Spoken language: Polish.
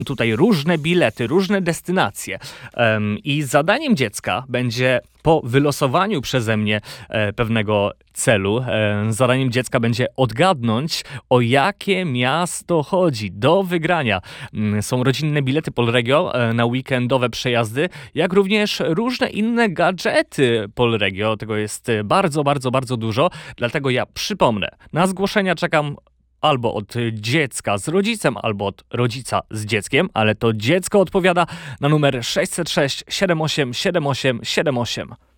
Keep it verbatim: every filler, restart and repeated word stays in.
tutaj różne bilety, różne destynacje. Um, I zadaniem dziecka będzie po wylosowaniu przeze mnie e, pewnego celu, e, zadaniem dziecka będzie odgadnąć, o jakie miasto chodzi. Do wygrania mm, są rodzinne bilety Polregio e, na weekendowe przejazdy, jak również różne inne gadżety Polregio. Tego jest bardzo, bardzo, bardzo dużo, dlatego ja przypomnę, na zgłoszenia czekam albo od dziecka z rodzicem, albo od rodzica z dzieckiem, ale to dziecko odpowiada na numer sześć zero sześć siedem osiem siedem osiem siedem osiem.